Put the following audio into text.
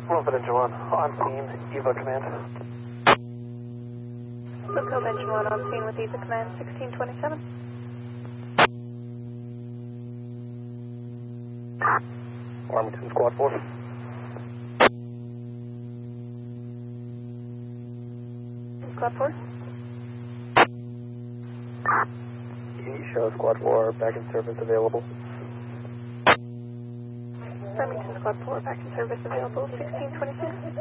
Wilfred Engine 1, on scene, Evo Command. Wilco Engine 1 on scene with Evo Command 1627. Arlington Squad 4. Squad 4. Show Squad 4, back in service available. Remington Squad 4, back in service available 1626.